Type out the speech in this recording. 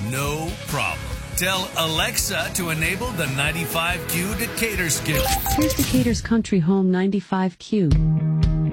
No problem. Tell Alexa to enable the 95Q Decatur's skill. Here's Decatur's Country Home 95Q.